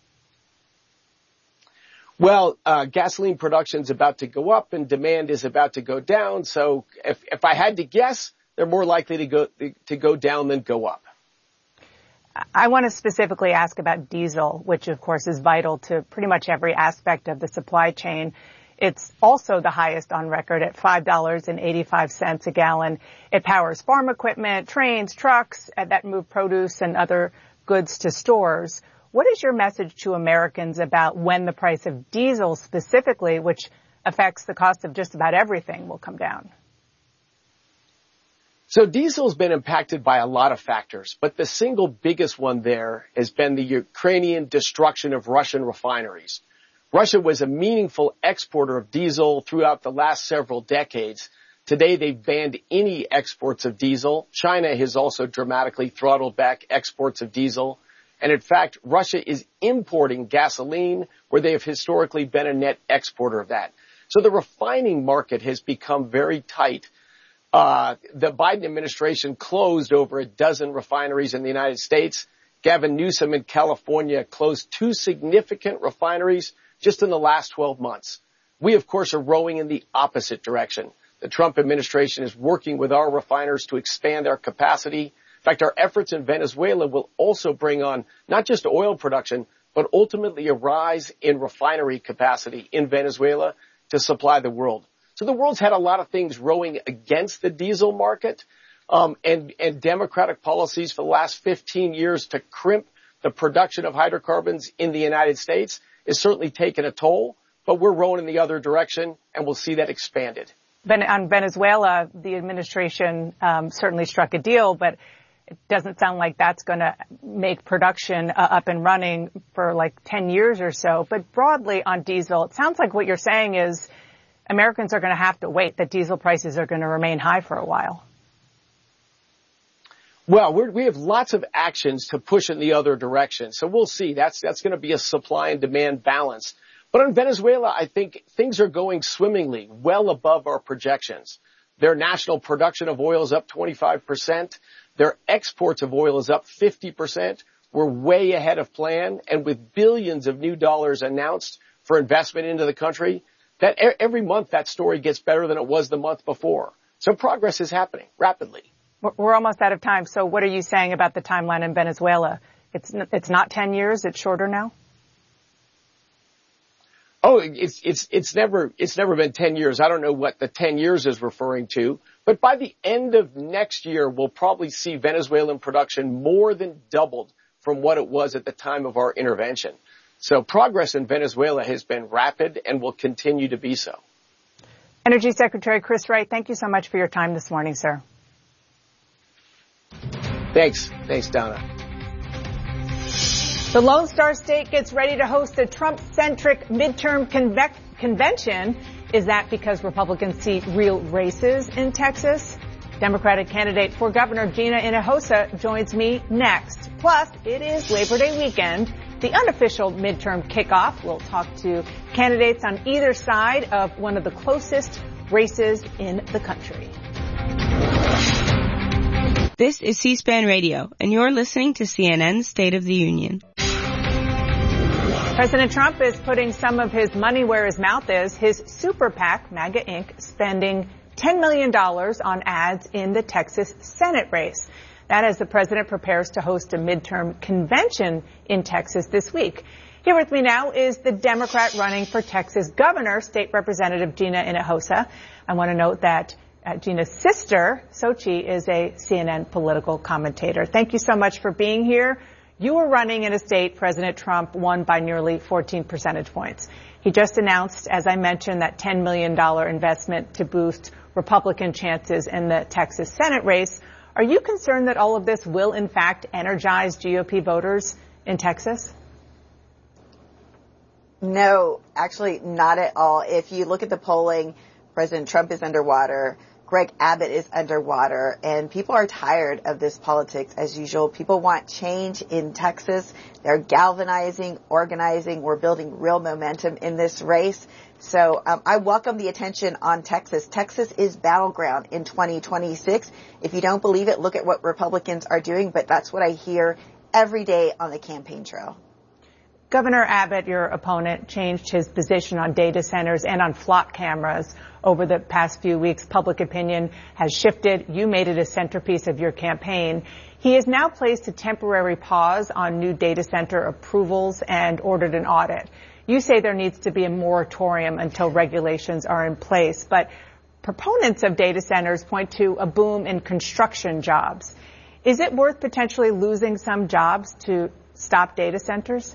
Well, uh, gasoline production is about to go up and demand is about to go down. So if, if I had to guess, they're more likely to go, to go down than go up. I want to specifically ask about diesel, which of course is vital to pretty much every aspect of the supply chain. It's also the highest on record at five dollars and eighty-five cents a gallon. It powers farm equipment, trains, trucks that move produce and other goods to stores. What is your message to Americans about when the price of diesel specifically, which affects the cost of just about everything, will come down? So diesel's been impacted by a lot of factors, but the single biggest one there has been the Ukrainian destruction of Russian refineries. Russia was a meaningful exporter of diesel throughout the last several decades. Today, they've banned any exports of diesel. China has also dramatically throttled back exports of diesel. And in fact, Russia is importing gasoline where they have historically been a net exporter of that. So the refining market has become very tight. Uh, the Biden administration closed over a dozen refineries in the United States. Gavin Newsom in California closed two significant refineries just in the last twelve months. We, of course, are rowing in the opposite direction. The Trump administration is working with our refiners to expand their capacity, In fact, our efforts in Venezuela will also bring on not just oil production, but ultimately a rise in refinery capacity in Venezuela to supply the world. So the world's had a lot of things rowing against the diesel market, um, and, and democratic policies for the last fifteen years to crimp the production of hydrocarbons in the United States is certainly taken a toll, but we're rowing in the other direction, and we'll see that expanded. On Venezuela, the administration um, certainly struck a deal, but it doesn't sound like that's going to make production uh, up and running for like ten years or so. But broadly on diesel, it sounds like what you're saying is Americans are going to have to wait, that diesel prices are going to remain high for a while. Well, we're, we have lots of actions to push in the other direction. So we'll see. That's, that's going to be a supply and demand balance. But in Venezuela, I think things are going swimmingly, well above our projections. Their national production of oil is up twenty-five percent. Their exports of oil is up fifty percent. We're way ahead of plan. And with billions of new dollars announced for investment into the country, that every month that story gets better than it was the month before. So progress is happening rapidly. We're almost out of time. So what are you saying about the timeline in Venezuela? It's, it's not ten years. It's shorter now. Oh, it's, it's, it's never, it's never been ten years. I don't know what the ten years is referring to, but by the end of next year, we'll probably see Venezuelan production more than doubled from what it was at the time of our intervention. So progress in Venezuela has been rapid and will continue to be so. Energy Secretary Chris Wright, thank you so much for your time this morning, sir. Thanks. Thanks, Donna. The Lone Star State gets ready to host a Trump-centric midterm conve- convention. Is that because Republicans see real races in Texas? Democratic candidate for governor Gina Hinojosa joins me next. Plus, it is Labor Day weekend, the unofficial midterm kickoff. We'll talk to candidates on either side of one of the closest races in the country. This is C-SPAN Radio, and you're listening to C N N's State of the Union. President Trump is putting some of his money where his mouth is. His super PAC, MAGA Incorporated, spending ten million dollars on ads in the Texas Senate race. That as the president prepares to host a midterm convention in Texas this week. Here with me now is the Democrat running for Texas governor, State Representative Gina Hinojosa. I want to note that uh, Gina's sister, Xochitl, is a C N N political commentator. Thank you so much for being here. You were running in a state President Trump won by nearly fourteen percentage points. He just announced, as I mentioned, that ten million dollars investment to boost Republican chances in the Texas Senate race. Are you concerned that all of this will, in fact, energize G O P voters in Texas? No, actually not at all. If you look at the polling, President Trump is underwater. Greg Abbott is underwater, and people are tired of this politics as usual. People want change in Texas. They're galvanizing, organizing. We're building real momentum in this race. So um, I welcome the attention on Texas. Texas is battleground in twenty twenty-six. If you don't believe it, look at what Republicans are doing, but that's what I hear every day on the campaign trail. Governor Abbott, your opponent, changed his position on data centers and on flock cameras over the past few weeks. Public opinion has shifted. You made it a centerpiece of your campaign. He has now placed a temporary pause on new data center approvals and ordered an audit. You say there needs to be a moratorium until regulations are in place, but proponents of data centers point to a boom in construction jobs. Is it worth potentially losing some jobs to stop data centers?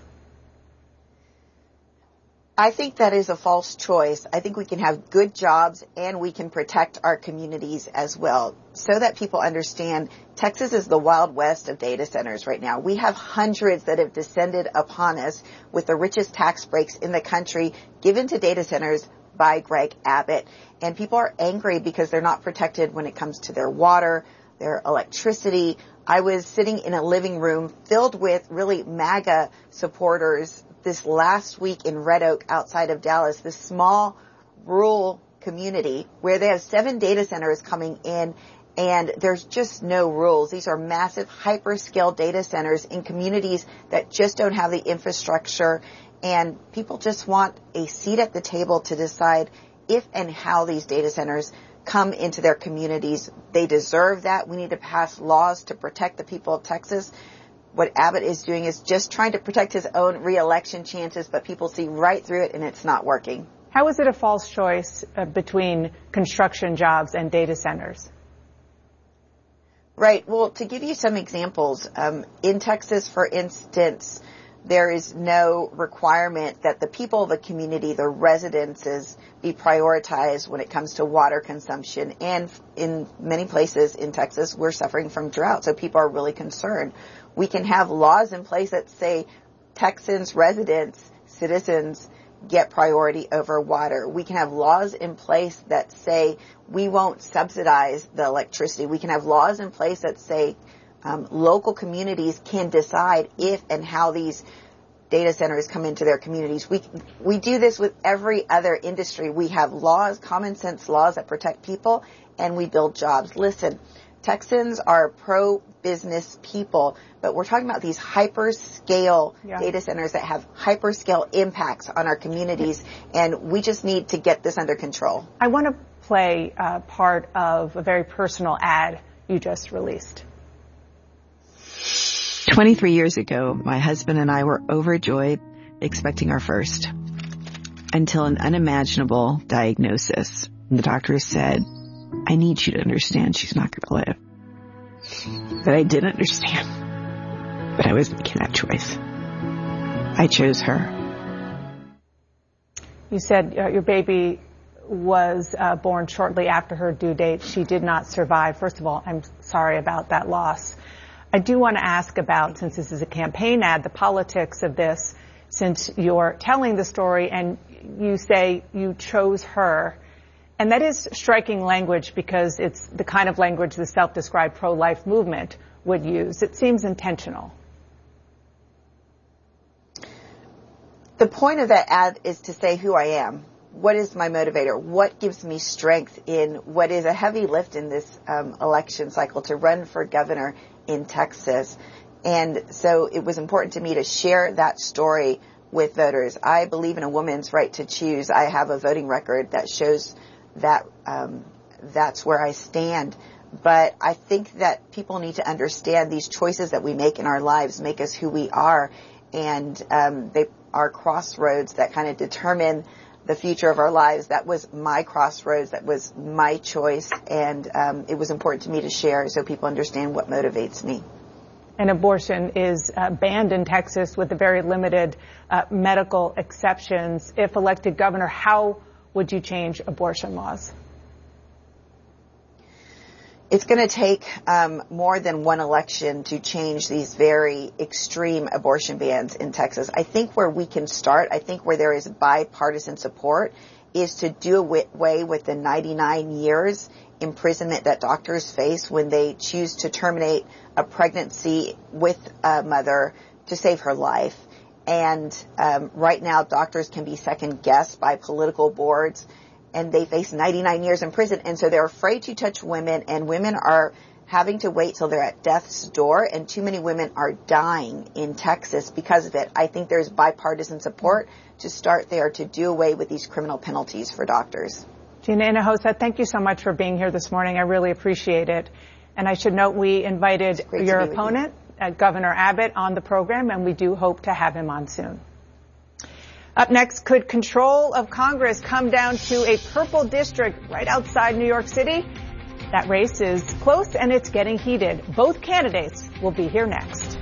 I think that is a false choice. I think we can have good jobs and we can protect our communities as well so that people understand Texas is the Wild West of data centers right now. We have hundreds that have descended upon us with the richest tax breaks in the country given to data centers by Greg Abbott. And people are angry because they're not protected when it comes to their water, their electricity. I was sitting in a living room filled with really MAGA supporters this last week in Red Oak outside of Dallas, this small rural community where they have seven data centers coming in and there's just no rules. These are massive hyperscale data centers in communities that just don't have the infrastructure, and people just want a seat at the table to decide if and how these data centers come into their communities. They deserve that. We need to pass laws to protect the people of Texas. What Abbott is doing is just trying to protect his own reelection chances, but people see right through it and it's not working. How is it a false choice uh, between construction jobs and data centers? Right. Well, to give you some examples, um, in Texas, for instance, there is no requirement that the people of a community, the residences, be prioritized when it comes to water consumption. And in many places in Texas, we're suffering from drought, so people are really concerned. We can have laws in place that say Texans, residents, citizens get priority over water. We can have laws in place that say we won't subsidize the electricity. We can have laws in place that say um, local communities can decide if and how these data centers come into their communities. We we do this with every other industry. We have laws, common sense laws that protect people, and we build jobs. Listen, Texans are pro-business people, but we're talking about these hyper-scale yeah. data centers that have hyper-scale impacts on our communities, and we just need to get this under control. I want to play uh, part of a very personal ad you just released. twenty-three years ago, my husband and I were overjoyed, expecting our first, until an unimaginable diagnosis. The doctor said, I need you to understand she's not going to live. But I did understand. But I was making that choice. I chose her. You said uh, your baby was uh, born shortly after her due date. She did not survive. First of all, I'm sorry about that loss. I do want to ask about, since this is a campaign ad, the politics of this, since you're telling the story and you say you chose her. And that is striking language because it's the kind of language the self-described pro-life movement would use. It seems intentional. The point of that ad is to say who I am. What is my motivator? What gives me strength in what is a heavy lift in this um, election cycle to run for governor in Texas? And so it was important to me to share that story with voters. I believe in a woman's right to choose. I have a voting record that shows that um, that's where I stand. But I think that people need to understand these choices that we make in our lives make us who we are, and um, they are crossroads that kind of determine the future of our lives. That was my crossroads. That was my choice, and um, it was important to me to share so people understand what motivates me. And abortion is uh, banned in Texas with a very limited uh, medical exceptions. If elected governor, how would you change abortion laws? It's going to take um, more than one election to change these very extreme abortion bans in Texas. I think where we can start, I think where there is bipartisan support, is to do away with the ninety-nine years imprisonment that doctors face when they choose to terminate a pregnancy with a mother to save her life. And um, right now, doctors can be second-guessed by political boards, and they face ninety-nine years in prison. And so they're afraid to touch women, and women are having to wait till they're at death's door, and too many women are dying in Texas because of it. I think there's bipartisan support to start there to do away with these criminal penalties for doctors. Gina Hinojosa, thank you so much for being here this morning. I really appreciate it. And I should note we invited your opponent, you. uh, Governor Abbott, on the program, and we do hope to have him on soon. Up next, could control of Congress come down to a purple district right outside New York City? That race is close and it's getting heated. Both candidates will be here next.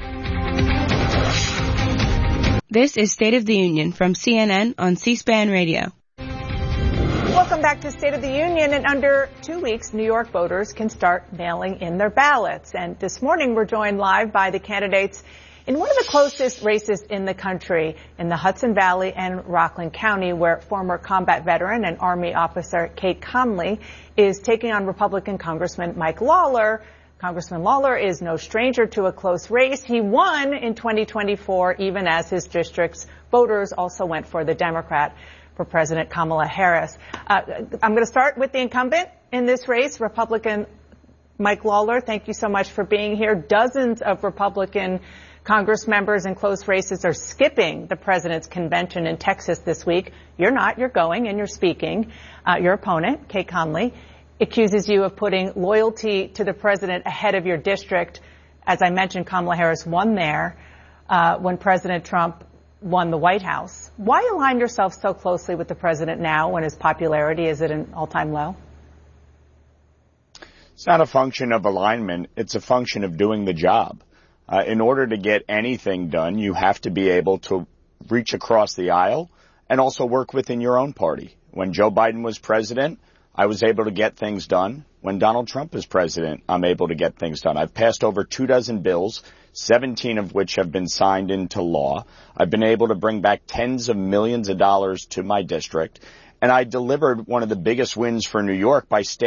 This is State of the Union from C N N on C-SPAN Radio. Welcome back to State of the Union. In under two weeks, New York voters can start mailing in their ballots. And this morning, we're joined live by the candidates in one of the closest races in the country, in the Hudson Valley and Rockland County, where former combat veteran and Army officer Kate Conley is taking on Republican Congressman Mike Lawler. Congressman Lawler is no stranger to a close race. He won in twenty twenty-four, even as his district's voters also went for the Democrat for President Kamala Harris. Uh, I'm going to start with the incumbent in this race, Republican Mike Lawler. Thank you so much for being here. Dozens of Republican Congress members in close races are skipping the president's convention in Texas this week. You're not. You're going and you're speaking. Uh, your opponent, Kate Conley, accuses you of putting loyalty to the president ahead of your district. As I mentioned, Kamala Harris won there uh, when President Trump won the White House. Why align yourself so closely with the president now when his popularity is at an all-time low? It's not a function of alignment. It's a function of doing the job. Uh, in order to get anything done, you have to be able to reach across the aisle and also work within your own party. When Joe Biden was president, I was able to get things done. When Donald Trump is president, I'm able to get things done. I've passed over two dozen bills, seventeen of which have been signed into law. I've been able to bring back tens of millions of dollars to my district. And I delivered one of the biggest wins for New York by standing